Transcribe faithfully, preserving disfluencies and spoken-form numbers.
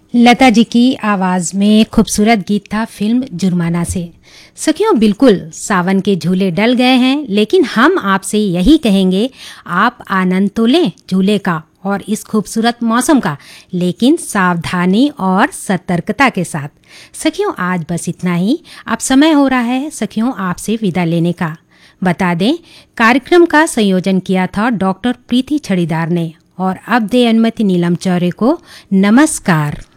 लता जी की आवाज में खूबसूरत गीत था फिल्म जुर्माना से। सखियों, बिल्कुल सावन के झूले डल गए हैं, लेकिन हम आपसे यही कहेंगे, आप आनंद तो लें झूले का और इस खूबसूरत मौसम का, लेकिन सावधानी और सतर्कता के साथ। सखियों, आज बस इतना ही। अब समय हो रहा है सखियों आपसे विदा लेने का। बता दें, कार्यक्रम का संयोजन किया था डॉक्टर प्रीति छड़ीदार ने, और अब दे अनुमति नीलम चौरे को। नमस्कार।